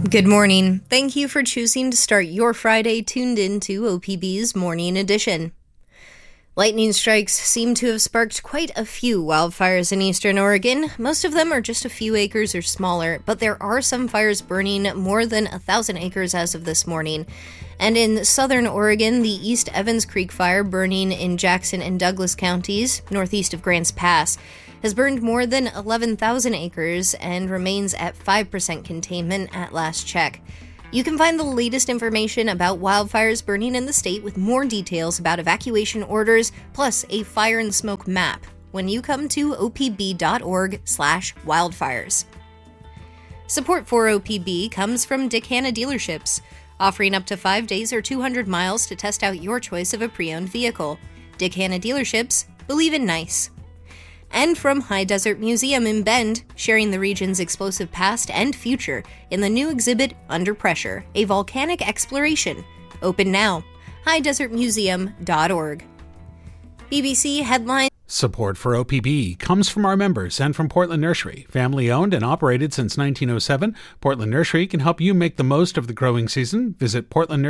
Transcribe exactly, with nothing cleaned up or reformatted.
Good morning. Thank you for choosing to start your Friday tuned in to O P B's Morning Edition. Lightning strikes seem to have sparked quite a few wildfires in eastern Oregon. Most of them are just a few acres or smaller, but there are some fires burning more than a thousand acres as of this morning. And in southern Oregon, the East Evans Creek fire burning in Jackson and Douglas counties, northeast of Grants Pass, has burned more than eleven thousand acres and remains at five percent containment at last check. You can find the latest information about wildfires burning in the state with more details about evacuation orders, plus a fire and smoke map when you come to opb.org slash wildfires. Support for O P B comes from Dick Hanna Dealerships, offering up to five days or two hundred miles to test out your choice of a pre-owned vehicle. Dick Hanna Dealerships, believe in nice. And from High Desert Museum in Bend, sharing the region's explosive past and future in the new exhibit Under Pressure, a volcanic exploration. Open now. high desert museum dot org. B B C headline. Support for O P B comes from our members and from Portland Nursery. Family owned and operated since nineteen oh seven, Portland Nursery can help you make the most of the growing season. Visit Portland Nursery.